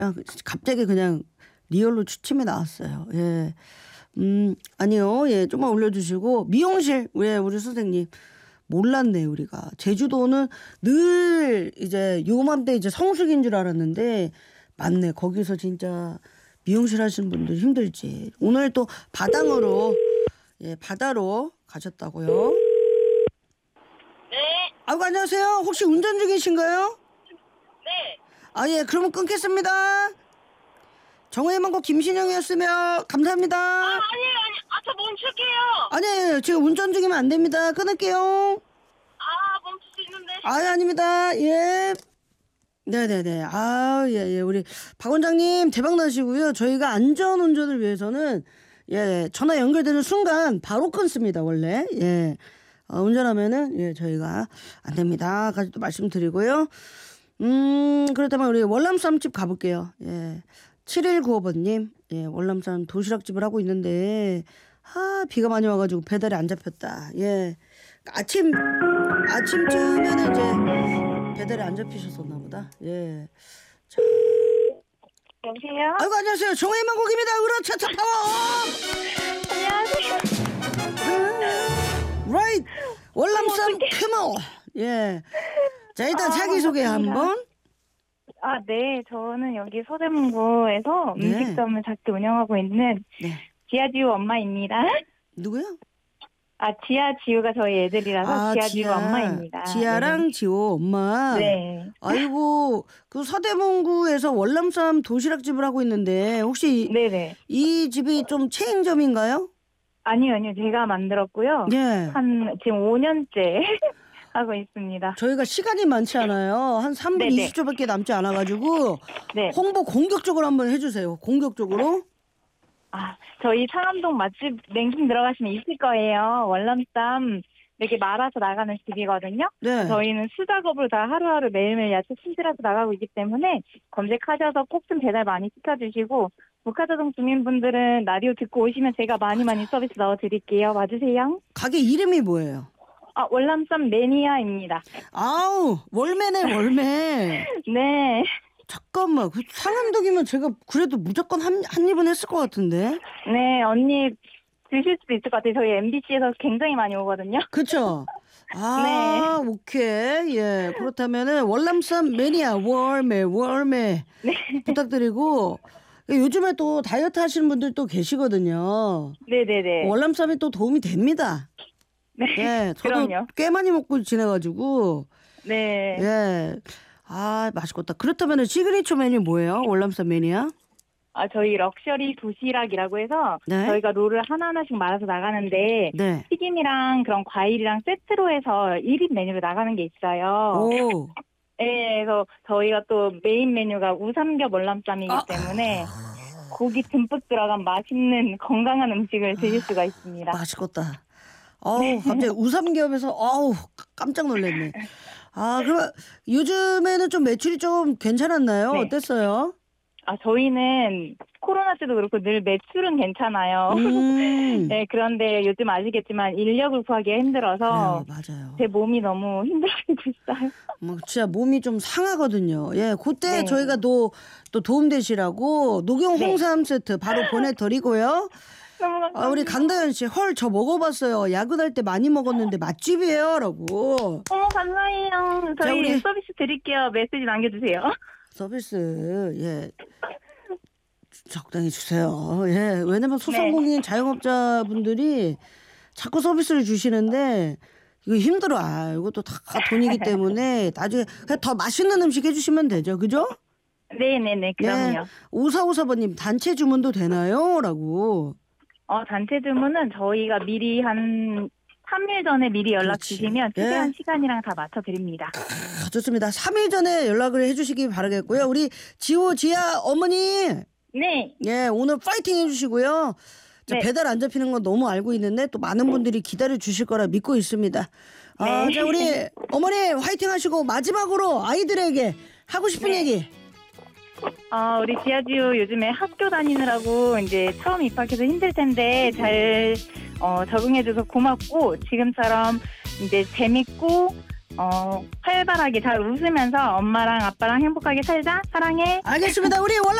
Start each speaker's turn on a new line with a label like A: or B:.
A: 갑자기 그냥 리얼로 추침이 나왔어요. 예. 아니요. 예, 좀만 올려주시고 미용실 우리 선생님 몰랐네 우리가. 제주도는 늘 이제 요맘때 이제 성수기인 줄 알았는데 맞네. 거기서 진짜 미용실 하시는 분들 힘들지. 오늘 또 바다로 가셨다고요?
B: 네.
A: 아이고 안녕하세요. 혹시 운전 중이신가요?
B: 네.
A: 아 예, 그러면 끊겠습니다. 정의의 망고 김신영이었으며 감사합니다.
B: 아니에요. 저 멈출게요.
A: 아니 지금 운전 중이면 안 됩니다. 끊을게요.
B: 멈출 수 있는데.
A: 아닙니다. 예. 네네네. 예. 우리 박 원장님 대박 나시고요. 저희가 안전 운전을 위해서는 전화 연결되는 순간 바로 끊습니다. 원래. 예. 운전하면은 저희가 안 됩니다. 까지 또 말씀드리고요. 그렇다면 우리 월남쌈집 가볼게요. 예. 7195번님. 예, 월남쌈 도시락집을 하고 있는데 비가 많이 와가지고 배달이 안 잡혔다. 예. 아침쯤에는 이제 배달이 안 잡히셨었나 보다. 예. 자.
B: 여보세요?
A: 아이고 안녕하세요. 정혜의 망곡입니다. 으라차차 파워.
B: 안녕하세요.
A: 라이트. 월남쌈 캐머. 예. 자 일단 자기소개 한번.
B: 네. 저는 여기 서대문구에서
A: 네.
B: 음식점을 작게 운영하고 있는 지아지우 엄마입니다.
A: 누구요?
B: 지아지우가 저희 애들이라서 지아지우 엄마입니다.
A: 지아랑
B: 네.
A: 지호 엄마.
B: 네.
A: 아이고 그 서대문구에서 월남쌈 도시락집을 하고 있는데 혹시
B: 네네.
A: 이 집이 좀 체인점인가요?
B: 아니요. 제가 만들었고요.
A: 예.
B: 한 지금 5년째 하고 있습니다.
A: 저희가 시간이 많지 않아요. 한 3분
B: 네네.
A: 20초밖에 남지 않아가지고
B: 네.
A: 홍보 공격적으로 한번 해주세요. 공격적으로.
B: 저희 상암동 맛집 랭킹 들어가시면 있을 거예요. 월남쌈 이렇게 말아서 나가는 집이거든요.
A: 네.
B: 저희는 수작업으로 다 하루하루 매일매일 야채 손질해서 나가고 있기 때문에 검색하셔서 꼭 좀 배달 많이 시켜주시고 북하자동 주민분들은 라디오 듣고 오시면 제가 많이 서비스 넣어드릴게요. 와주세요.
A: 가게 이름이 뭐예요?
B: 월남쌈 매니아입니다.
A: 월매네 월매.
B: 네.
A: 잠깐만 그 상암동이면 제가 그래도 무조건 한 입은 했을 것 같은데.
B: 네, 언니 드실 수도 있을 것 같아요. 저희 MBC에서 굉장히 많이 오거든요.
A: 그쵸?
B: 네.
A: 오케이. 예. 그렇다면은 월남쌈 매니아 월매
B: 네.
A: 부탁드리고 요즘에 또 다이어트 하시는 분들 또 계시거든요.
B: 네네네.
A: 월남쌈이 또 도움이 됩니다.
B: 네.
A: 예. 저도
B: 그럼요.
A: 꽤 많이 먹고 지내가지고.
B: 네.
A: 예. 맛있겠다. 그렇다면은 시그니처 메뉴 뭐예요? 월남쌈 매니아?
B: 저희 럭셔리 도시락이라고 해서
A: 네.
B: 저희가 롤을 하나하나씩 말아서 나가는데
A: 네.
B: 튀김이랑 그런 과일이랑 세트로 해서 1인 메뉴로 나가는 게 있어요.
A: 오.
B: 네, 그래서 저희가 또 메인 메뉴가 우삼겹 월남쌈이기 때문에 고기 듬뿍 들어간 맛있는 건강한 음식을 드실 수가 있습니다.
A: 맛있겠다. 갑자기 우삼겹에서 깜짝 놀랐네. 그럼 요즘에는 좀 매출이 좀 괜찮았나요?
B: 네.
A: 어땠어요?
B: 저희는 코로나 때도 그렇고 늘 매출은 괜찮아요. 네, 그런데 요즘 아시겠지만 인력을 구하기가 힘들어서
A: 맞아요.
B: 제 몸이 너무 힘들어지고 있어요.
A: 진짜 몸이 좀 상하거든요. 예, 그때
B: 네.
A: 저희가 또 도움되시라고 녹용 홍삼 세트 바로 보내드리고요.
B: 너무 감사합니다.
A: 우리 강다현 씨, 저 먹어봤어요. 야근할 때 많이 먹었는데 맛집이에요. 라고.
B: 감사해요. 저희
A: 우리
B: 서비스 드릴게요. 메시지 남겨주세요.
A: 서비스, 적당히 주세요. 예, 왜냐면 소상공인 자영업자분들이 자꾸 서비스를 주시는데 이거 힘들어. 이것도 다 돈이기 때문에 나중에 그냥 더 맛있는 음식 해주시면 되죠. 그죠?
B: 네네네, 그럼요.
A: 5454번님, 단체 주문도 되나요? 라고.
B: 단체 주문은 저희가 미리 한 3일 전에 미리 연락
A: 그렇지.
B: 주시면 최대한 시간이랑 다 맞춰드립니다.
A: 좋습니다. 3일 전에 연락을 해주시기 바라겠고요. 우리 지아 어머니.
B: 네.
A: 예, 오늘 파이팅 해주시고요.
B: 네.
A: 배달 안 잡히는 건 너무 알고 있는데 또 많은 분들이 기다려 주실 거라 믿고 있습니다.
B: 네.
A: 자, 우리 어머니 화이팅 하시고 마지막으로 아이들에게 하고 싶은 얘기.
B: 우리 지아지우 요즘에 학교 다니느라고 이제 처음 입학해서 힘들 텐데 잘 적응해줘서 고맙고 지금처럼 이제 재밌고 활발하게 잘 웃으면서 엄마랑 아빠랑 행복하게 살자. 사랑해.
A: 알겠습니다. 우리